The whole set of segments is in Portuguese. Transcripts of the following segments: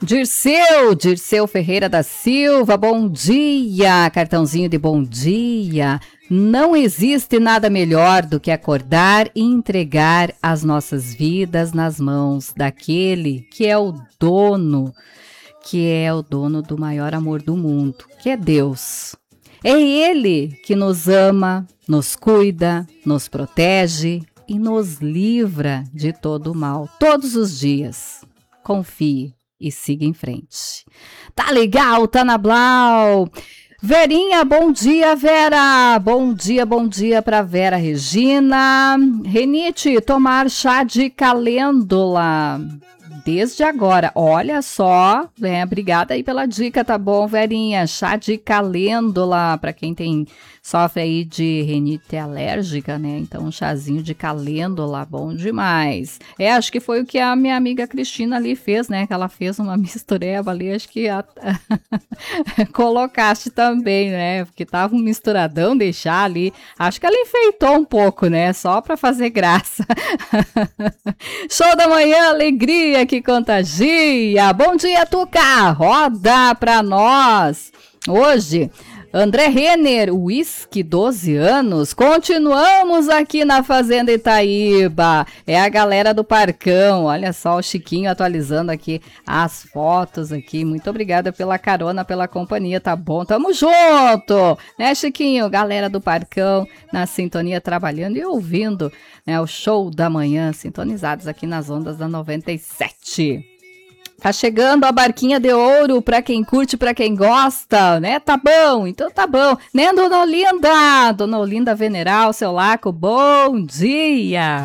Dirceu Ferreira da Silva, bom dia, cartãozinho de bom dia. Não existe nada melhor do que acordar e entregar as nossas vidas nas mãos daquele que é o dono do maior amor do mundo, que é Deus. É Ele que nos ama, nos cuida, nos protege e nos livra de todo o mal, todos os dias. Confie e siga em frente. Tá legal, tá na Blau. Verinha, bom dia, Vera. Bom dia pra Vera Regina. Renite, tomar chá de calêndula desde agora. Olha só, né? Obrigada aí pela dica, tá bom, Verinha? Chá de calêndula, para quem sofre aí de rinite alérgica, né? Então, um chazinho de calêndula, bom demais. Acho que foi o que a minha amiga Cristina ali fez, né? Que ela fez uma mistureba ali, acho que colocaste também, né? Porque tava um misturadão de chá ali. Acho que ela enfeitou um pouco, né? Só para fazer graça. Show da manhã, alegria que contagia. Bom dia, Tuca. Roda pra nós. Hoje, André Renner, Whisky 12 anos. Continuamos aqui na Fazenda Itaíba. É a galera do Parcão. Olha só o Chiquinho atualizando aqui as fotos aqui. Muito obrigada pela carona, pela companhia, tá bom? Tamo junto, né, Chiquinho? Galera do Parcão na sintonia, trabalhando e ouvindo, né, o show da manhã, sintonizados aqui nas ondas da 97. Tá chegando a barquinha de ouro pra quem curte, pra quem gosta, né? Tá bom, então tá bom. Né, Dona Olinda? Dona Olinda Veneral, seu Laco, bom dia.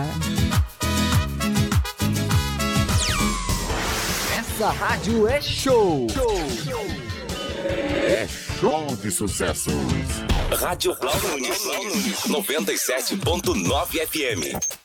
Essa rádio é show. É show de sucessos. Rádio Blau Nunes, 97.9 FM.